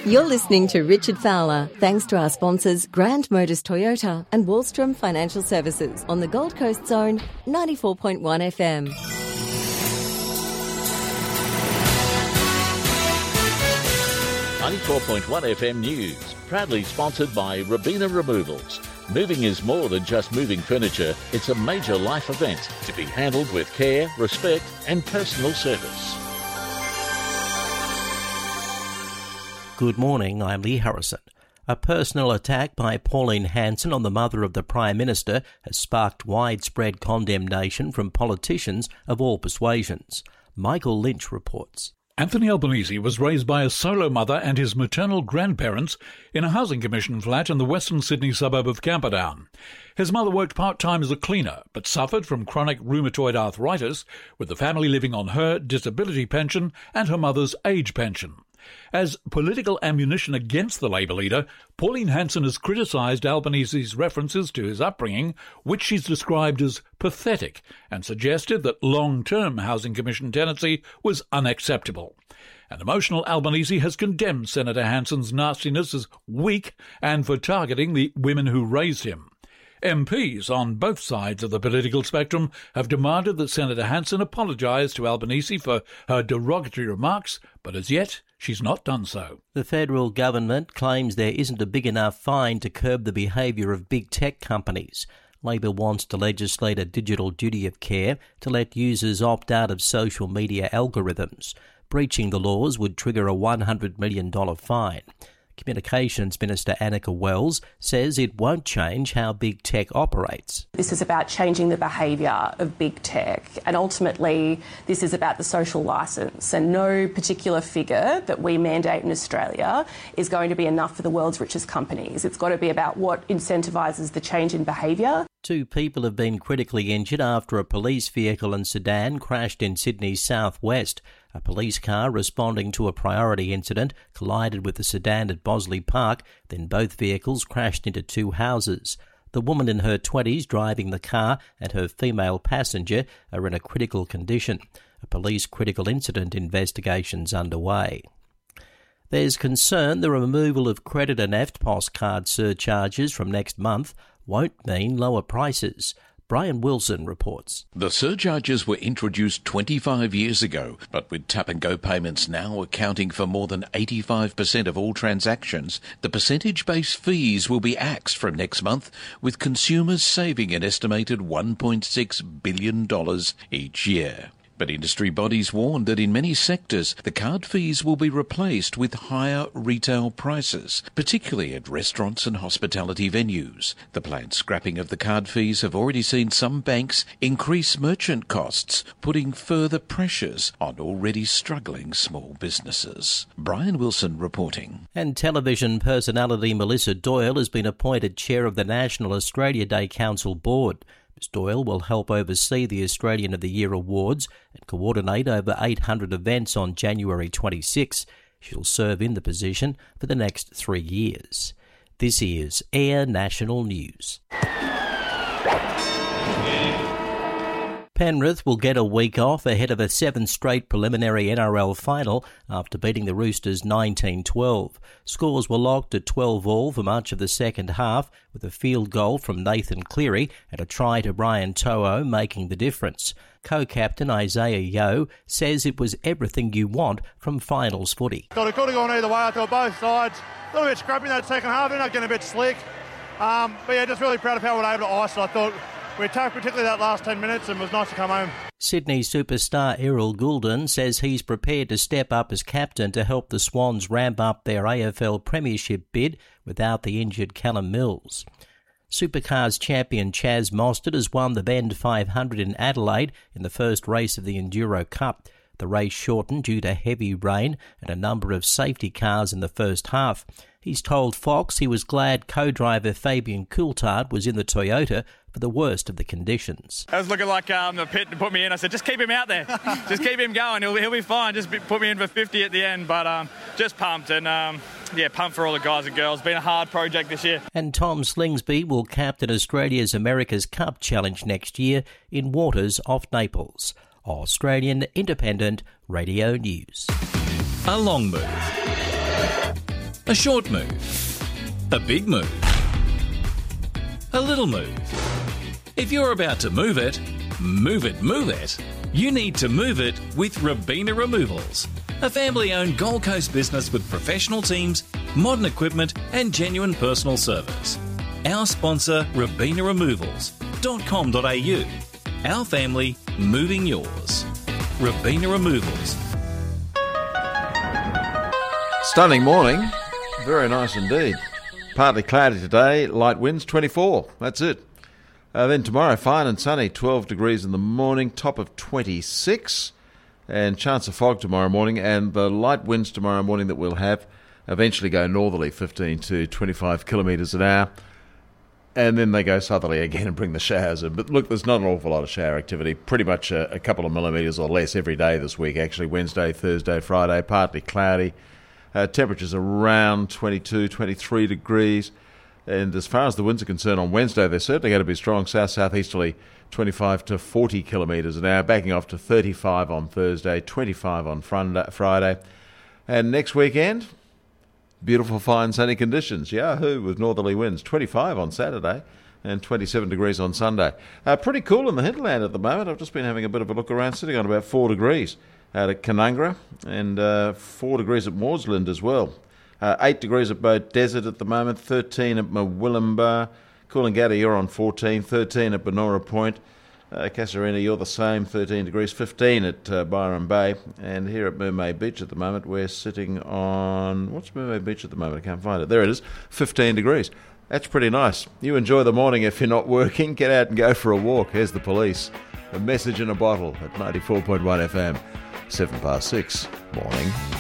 You're listening to Richard Fowler, thanks to our sponsors Grand Motors Toyota and Wallstrom Financial Services on the Gold Coast Zone, 94.1 FM. .1 FM News, proudly sponsored by Robina Removals. Moving is more than just moving furniture, it's a major life event to be handled with care, respect and personal service. Good morning, I'm Lee Harrison. A personal attack by Pauline Hanson on the mother of the Prime Minister has sparked widespread condemnation from politicians of all persuasions. Michael Lynch reports. Anthony Albanese was raised by a solo mother and his maternal grandparents in a housing commission flat in the Western Sydney suburb of Camperdown. His mother worked part-time as a cleaner, but suffered from chronic rheumatoid arthritis, with the family living on her disability pension and her mother's age pension. As political ammunition against the Labor leader, Pauline Hanson has criticised Albanese's references to his upbringing, which she's described as pathetic, and suggested that long-term housing commission tenancy was unacceptable. An emotional Albanese has condemned Senator Hanson's nastiness as weak and for targeting the women who raised him. MPs on both sides of the political spectrum have demanded that Senator Hanson apologise to Albanese for her derogatory remarks, but as yet she's not done so. The federal government claims there isn't a big enough fine to curb the behaviour of big tech companies. Labor wants to legislate a digital duty of care to let users opt out of social media algorithms. Breaching the laws would trigger a $100 million fine. Communications Minister Annika Wells says it won't change how big tech operates. This is about changing the behaviour of big tech, and ultimately this is about the social licence, and no particular figure that we mandate in Australia is going to be enough for the world's richest companies. It's got to be about what incentivises the change in behaviour. 2 people have been critically injured after a police vehicle and sedan crashed in Sydney's southwest. A police car responding to a priority incident collided with the sedan at Bosley Park, then both vehicles crashed into 2 houses. The woman in her 20s driving the car and her female passenger are in a critical condition. A police critical incident investigation's underway. There's concern the removal of credit and EFTPOS card surcharges from next month won't mean lower prices. Brian Wilson reports. The surcharges were introduced 25 years ago, but with tap-and-go payments now accounting for more than 85% of all transactions, the percentage-based fees will be axed from next month, with consumers saving an estimated $1.6 billion each year. But industry bodies warned that in many sectors, the card fees will be replaced with higher retail prices, particularly at restaurants and hospitality venues. The planned scrapping of the card fees have already seen some banks increase merchant costs, putting further pressures on already struggling small businesses. Brian Wilson reporting. And television personality Melissa Doyle has been appointed chair of the National Australia Day Council Board. Ms Doyle will help oversee the Australian of the Year awards and coordinate over 800 events on January 26. She'll serve in the position for the next 3 years. This is Air National News. Penrith will get a week off ahead of a 7th straight preliminary NRL final after beating the Roosters 19-12. Scores were locked at 12-all for much of the second half, with a field goal from Nathan Cleary and a try to Brian To'o making the difference. Co-captain Isaiah Yeo says it was everything you want from finals footy. Thought it could have gone either way. I thought both sides a little bit scrappy in that second half, ended up getting a bit slick. But yeah, just really proud of how we were able to ice it. I thought we attacked particularly that last 10 minutes and it was nice to come home. Sydney superstar Errol Goulden says he's prepared to step up as captain to help the Swans ramp up their AFL premiership bid without the injured Callum Mills. Supercars champion Chaz Mostert has won the Bend 500 in Adelaide in the first race of the Enduro Cup. The race shortened due to heavy rain and a number of safety cars in the first half. He's told Fox he was glad co-driver Fabian Coulthard was in the Toyota for the worst of the conditions. I was looking like the pit to put me in. I said, just keep him out there. Just keep him going. He'll be fine. Just put me in for 50 at the end. But just pumped and, pumped for all the guys and girls. It's been a hard project this year. And Tom Slingsby will captain Australia's America's Cup Challenge next year in waters off Naples. Australian Independent Radio News. A long move. A short move. A big move. A little move. If you're about to move it, move it, move it. You need to move it with Robina Removals, a family-owned Gold Coast business with professional teams, modern equipment and genuine personal service. Our sponsor, RobinaRemovals.com.au. Our family, moving yours. Robina Removals. Stunning morning. Very nice indeed. Partly cloudy today, light winds 24. That's it. Then tomorrow, fine and sunny, 12 degrees in the morning, top of 26. And chance of fog tomorrow morning. And the light winds tomorrow morning that we'll have eventually go northerly, 15 to 25 kilometres an hour. And then they go southerly again and bring the showers in. But look, there's not an awful lot of shower activity. Pretty much a couple of millimetres or less every day this week, actually. Wednesday, Thursday, Friday, partly cloudy. Temperatures around 22, 23 degrees. And as far as the winds are concerned, on Wednesday, they're certainly going to be strong south-southeasterly, 25 to 40 kilometres an hour, backing off to 35 on Thursday, 25 on Friday. And next weekend, beautiful, fine, sunny conditions. Yahoo, with northerly winds, 25 on Saturday and 27 degrees on Sunday. Pretty cool in the hinterland at the moment. I've just been having a bit of a look around, sitting on about 4 degrees out at Canungra and 4 degrees at Moorsland as well. 8 degrees at Boat Desert at the moment, 13 at Murwillumbah. Coolangatta, you're on 14, 13 at Benora Point. Casuarina, you're the same, 13 degrees, 15 at Byron Bay. And here at Mermaid Beach at the moment, we're sitting on... What's Mermaid Beach at the moment? I can't find it. There it is, 15 degrees. That's pretty nice. You enjoy the morning if you're not working. Get out and go for a walk. Here's the Police. A message in a bottle at 94.1 FM. 6:07 morning.